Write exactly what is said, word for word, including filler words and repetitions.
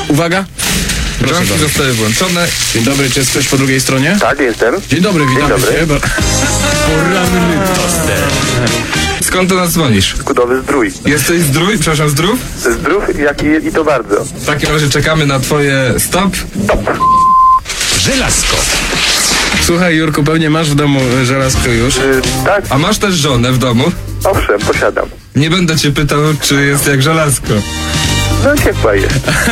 Uwaga! Proszę Bramki bardzo. zostały włączone. Dzień dobry, czy jest ktoś po drugiej stronie? Tak, jestem. Dzień dobry, witamy dobry. cię. Ba- Poranny toster. Skąd do nas dzwonisz? Kudowy Zdrój. Jesteś zdrój? Przepraszam, zdrów? Zdrów jak i, i to bardzo. W takim razie czekamy na twoje stop. Żelazko. Słuchaj, Jurku, pewnie masz w domu e, żelazko już. Y, tak, A masz też żonę w domu? owszem, posiadam. Nie będę cię pytał, czy jest jak żelazko. No ciepła jest.